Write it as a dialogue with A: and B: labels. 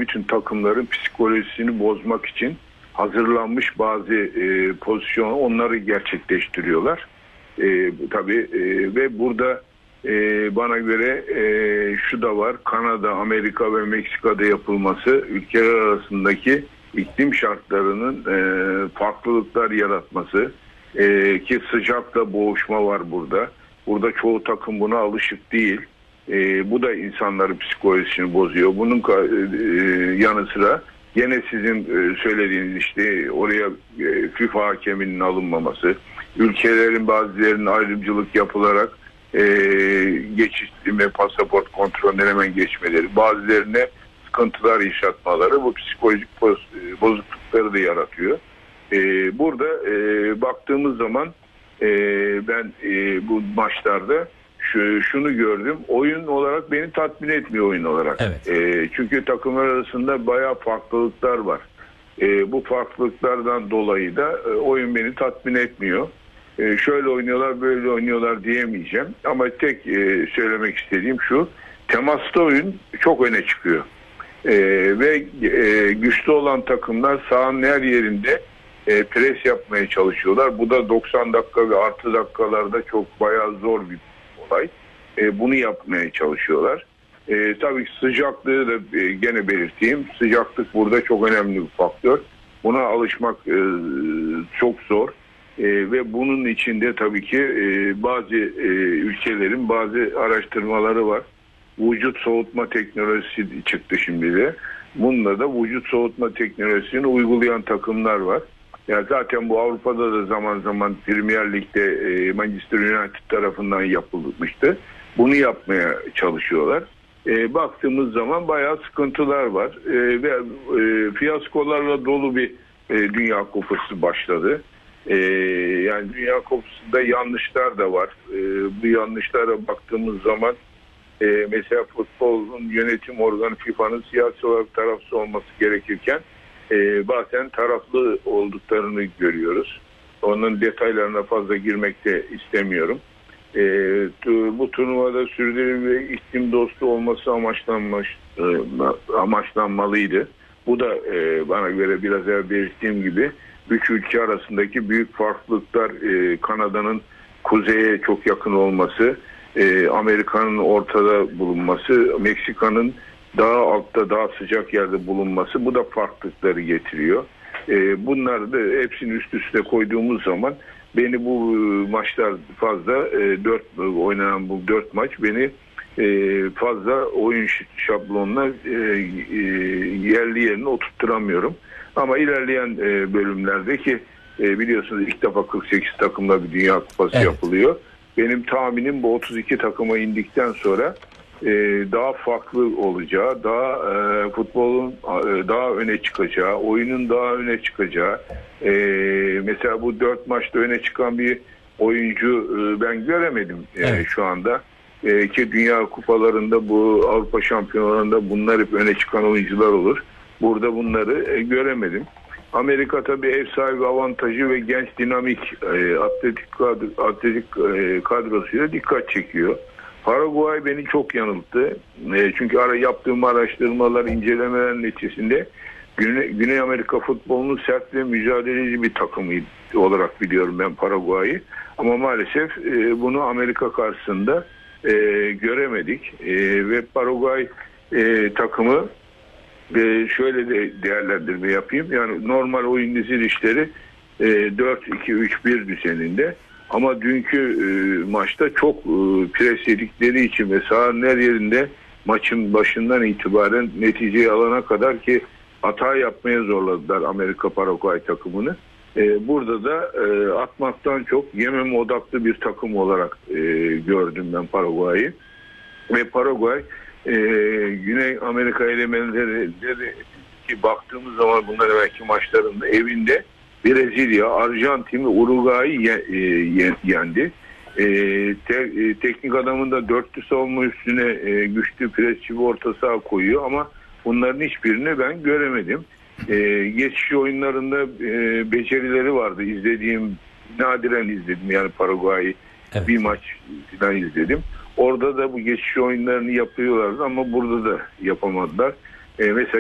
A: bütün takımların psikolojisini bozmak için hazırlanmış bazı pozisyonu onları gerçekleştiriyorlar. Tabii ve burada bana göre şu da var: Kanada, Amerika ve Meksika'da yapılması ülkeler arasındaki iklim şartlarının farklılıklar yaratması, ki sıcakla boğuşma var burada. Burada çoğu takım buna alışık değil. Bu da insanların psikolojisini bozuyor. Bunun yanı sıra gene sizin söylediğiniz işte oraya FIFA hakeminin alınmaması, ülkelerin bazılarının ayrımcılık yapılarak geçiştirme, pasaport kontrolünden hemen geçmeleri, bazılarına sıkıntılar yaşatmaları bu psikolojik bozuklukları da yaratıyor. Burada baktığımız zaman ben bu maçlarda şunu gördüm. Oyun olarak beni tatmin etmiyor oyun olarak. Evet. Çünkü takımlar arasında bayağı farklılıklar var. Bu farklılıklardan dolayı da oyun beni tatmin etmiyor. Şöyle oynuyorlar, böyle oynuyorlar diyemeyeceğim. Ama tek söylemek istediğim şu: temaslı oyun çok öne çıkıyor. Ve güçlü olan takımlar sahanın her yerinde pres yapmaya çalışıyorlar. Bu da 90 dakika ve artı dakikalarda çok bayağı zor bir olay. Bunu yapmaya çalışıyorlar. Tabii sıcaklığı da gene belirteyim. Sıcaklık burada çok önemli bir faktör. Buna alışmak çok zor. Ve bunun içinde tabii ki bazı ülkelerin bazı araştırmaları var. Vücut soğutma teknolojisi çıktı şimdi de. Bununla da vücut soğutma teknolojisini uygulayan takımlar var. Yani zaten bu Avrupa'da da zaman zaman Premier Lig'de Manchester United tarafından yapılmıştı. Bunu yapmaya çalışıyorlar. Baktığımız zaman bayağı sıkıntılar var. Ve fiyaskolarla dolu bir Dünya Kupası başladı. Yani Dünya Kupası'nda yanlışlar da var. Bu yanlışlara baktığımız zaman mesela futbolun yönetim organı FIFA'nın siyasi olarak tarafsız olması gerekirken bazen taraflı olduklarını görüyoruz. Onun detaylarına fazla girmek de istemiyorum. Bu turnuvada sürdürülebilir ve iklim dostu olması amaçlanmalıydı. Bu da bana göre biraz evvel belirttiğim gibi üç ülke arasındaki büyük farklılıklar, Kanada'nın kuzeye çok yakın olması, Amerika'nın ortada bulunması, Meksika'nın daha altta, daha sıcak yerde bulunması, bu da farklılıkları getiriyor. Bunları da hepsini üst üste koyduğumuz zaman beni bu maçlar fazla oynanan bu 4 maç beni fazla oyun şablonuna yerli yerine oturtturamıyorum. Ama ilerleyen bölümlerdeki biliyorsunuz ilk defa 48 takımla bir Dünya Kupası yapılıyor. Benim tahminim bu 32 takıma indikten sonra daha farklı olacağı, daha futbolun daha öne çıkacağı, oyunun daha öne çıkacağı. Mesela bu 4 maçta öne çıkan bir oyuncu ben göremedim şu anda. Ki Dünya Kupalarında, bu Avrupa Şampiyonalarında bunlar hep öne çıkan oyuncular olur. Burada bunları göremedim. Amerika tabii ev sahibi avantajı ve genç dinamik atletik kadrosuyla dikkat çekiyor. Paraguay beni çok yanılttı. Çünkü yaptığım araştırmalar, incelemeler neticesinde Güney Amerika futbolunun sert ve mücadeleci bir takımı olarak biliyorum ben Paraguay'ı. Ama maalesef bunu Amerika karşısında görememek ve Paraguay takımı şöyle de değerlendirme yapayım. Yani normal oyun dizilişleri 4-2-3-1 düzeninde. Ama dünkü maçta çok pres yedikleri için ve sahanın her yerinde maçın başından itibaren neticeyi alana kadar ki hata yapmaya zorladılar Amerika Paraguay takımını. Burada da atmaktan çok yemem odaklı bir takım olarak gördüm ben Paraguay'ı. Ve Paraguay Güney Amerika elemeleri ki baktığımız zaman bunlar belki maçlarında evinde Brezilya, Arjantin ve Uruguay'ı yendi. Teknik adamın da dörtlü savunma üstüne güçlü presçi bir orta saha koyuyor ama bunların hiçbirini ben göremedim. Geçiş oyunlarında becerileri vardı. Nadiren izledim yani Paraguay'ı. Evet. Bir maç falan izledim. Orada da bu geçiş oyunlarını yapıyorlardı ama burada da yapamadılar. Mesela